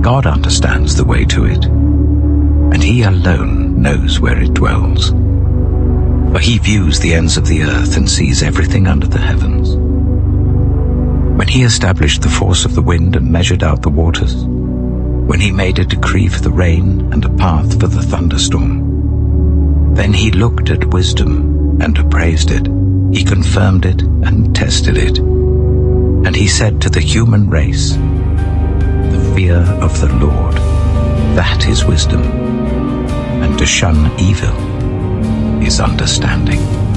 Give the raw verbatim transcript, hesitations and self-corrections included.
God understands the way to it, and he alone knows where it dwells. For he views the ends of the earth and sees everything under the heavens. When he established the force of the wind and measured out the waters, when he made a decree for the rain and a path for the thunderstorm, then he looked at wisdom and appraised it. He confirmed it and tested it. And he said to the human race, "The fear of the Lord, that is wisdom, and to shun evil is understanding."